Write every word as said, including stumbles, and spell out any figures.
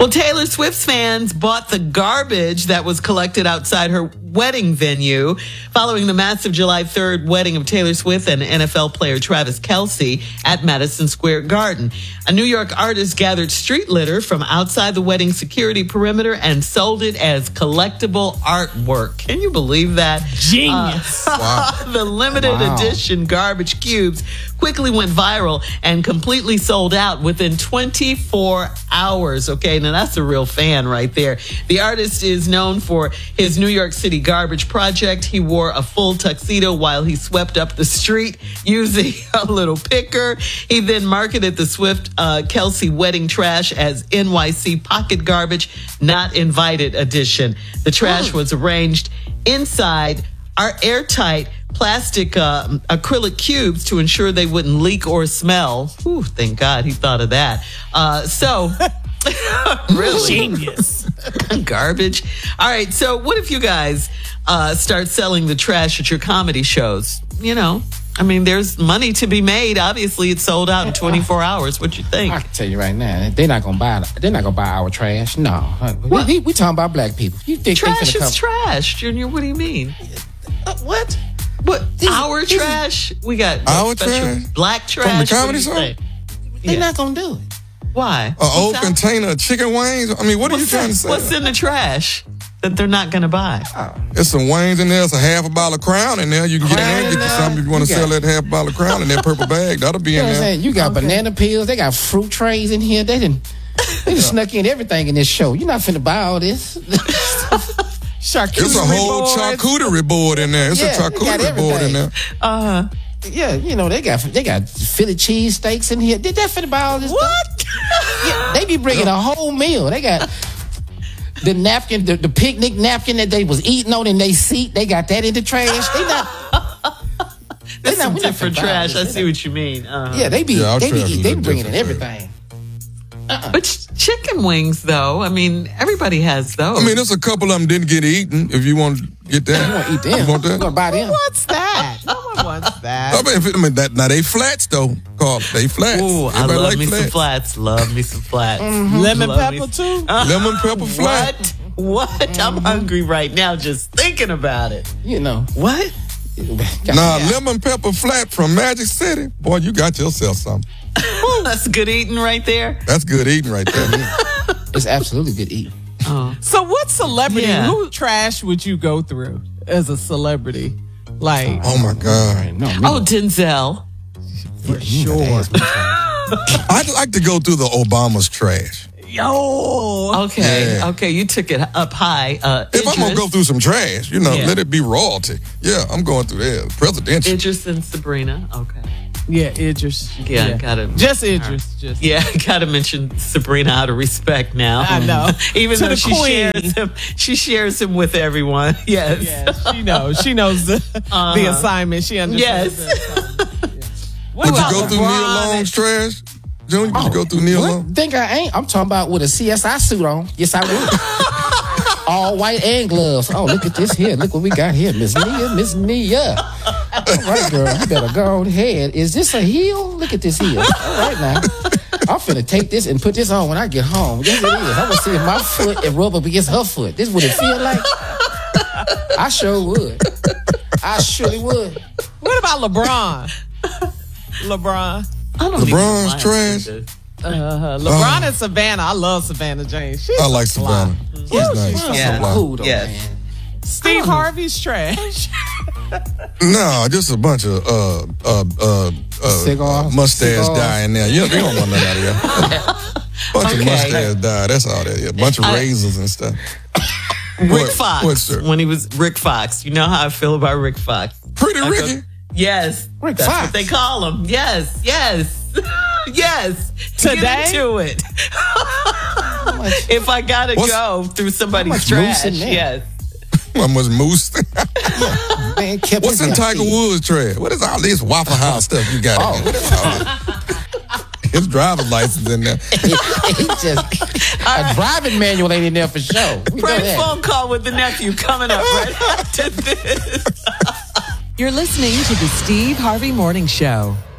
Well, Taylor Swift's fans bought the garbage that was collected outside her wedding venue following the massive July third wedding of Taylor Swift and N F L player Travis Kelce at Madison Square Garden. A New York artist gathered street litter from outside the wedding security perimeter and sold it as collectible artwork. Can you believe that? Genius. Uh, Wow. The limited Wow. edition garbage cubes quickly went viral and completely sold out within twenty-four hours. Okay, now that's a real fan right there. The artist is known for his New York City garbage project. He wore a full tuxedo while he swept up the street using a little picker. He then marketed the Swift uh, Kelce wedding trash as N Y C pocket garbage, not invited edition. The trash was arranged inside our airtight plastic uh, acrylic cubes to ensure they wouldn't leak or smell. Ooh, thank God he thought of that. Uh, so, really? Genius. Garbage. All right, so what if you guys uh, start selling the trash at your comedy shows? You know, I mean, there's money to be made. Obviously, it's sold out in twenty-four hours. What you think? I can tell you right now, they're not gonna buy. They're not gonna buy our trash. No, What? we, we talking about black people. You think Trash they is finna come? trash, Junior. What do you mean? Uh, what? What? This- Our this is- trash? We got Our special trash? black trash. From the What do comedy you show? say? They're Yeah. not gonna do it. Why? An old What's out- container of chicken wings? I mean, what are you what's trying in- to say? What's in the trash that they're not going to buy? There's some wings in there. There's a half a bottle of Crown in there. You can get in there and Crown get you in something if you want to there. sell that half bottle of Crown in that purple bag. That'll be You in know what I'm there. saying? You got banana peels. They got fruit trays in here. They didn't. They just snuck in everything in this show. You're not finna buy all this. Charcuterie There's a whole boards. charcuterie board in there. It's Yeah, a they got charcuterie board in everything. there. Uh, Yeah, you know they got they got Philly cheese steaks in here. Did that finna buy all this? What? Stuff? Yeah, they be bringing a whole meal. They got the napkin, the, the picnic napkin that they was eating on in their seat. They got that in the trash. They not. There's not- some we not different finna buy trash. this. I see what you mean. Uh, Yeah, they be Yeah, our they trash be is they a be bringing in different everything. But ch- chicken wings, though, I mean, everybody has those. I mean, there's a couple of them didn't get eaten. If you want to get that, You want to eat them? You want You that? want to buy them? What's that? No one wants I that. mean, if it, I mean that, now they flats though. Carl, they flats. Ooh, I Everybody love like me some flats. Love me some flats. Lemon Love pepper me- too? Lemon pepper flat. What? What? I'm hungry right now just thinking about it. You know. What? Nah, lemon pepper flat from Magic City. Boy, you got yourself something. That's good eating right there. That's good eating right there. It's absolutely good eating. Oh. So what celebrity, Yeah. who trash would you go through as a celebrity? Like, Oh my God. No, Oh, Denzel. for sure. I'd like to go through the Obama's trash. yo. Okay. Yeah. Okay. You took it up high. Uh, If I'm gonna Idris- go through some trash, you know, Yeah. let it be royalty. Yeah, I'm going through there. Presidential. Idris and Sabrina. Okay. Yeah, Idris. Yeah, gotta- Just Idris. Just. Yeah, gotta mention Sabrina out of respect now. I know. Even To though the she queen. shares him, she shares him with everyone. Yes. Yeah, she knows. She knows the, Uh-huh. the assignment. She understands. Yes. the assignment. Would you about go through LeBron Neil Long's trash? Junior, would you go through Neil What? Long? Think I ain't? I'm talking about with a C S I suit on. Yes, I would. All white and gloves. Oh, look at this here. Look what we got here, Miss Nia, Miss Nia. All right, girl, you better go ahead. Is this a heel? Look at this heel. All right now. I'm finna take this and put this on when I get home. Yes, it is. I'm gonna see if my foot and rub up against her foot. This is what it feel like. I sure would. I surely would. What about LeBron? LeBron. I don't LeBron's even know why I trash? said this. Uh, LeBron and Savannah. I love Savannah James. She's I like fly. Savannah. She's nice. She's Yeah. so fly. Cool though, Yes. man. Steve Harvey's trash. No, just a bunch of uh uh uh, uh Cigars? mustache Cigars? dye in there. You, you don't want none out of here. Bunch Okay. of mustache dye. That's all that is. A bunch of I- razors and stuff. Rick What- Fox. what, sir? When he was Rick Fox. You know how I feel about Rick Fox. Pretty I go- Ricky. Yes. Rick That's Fox. what they call him. Yes. Yes. Yes. Today? Get into it. If I gotta What's- go through somebody's much trash, moose in there? yes. How much moose? Man kept What's his in Tiger feet. Woods' trash? What is all this Waffle House stuff you got Oh. in there? What is all this? His driver's license in there. he just a driving manual ain't in there for sure. We know Prank that. phone call with the nephew coming up right after this. You're listening to the Steve Harvey Morning Show.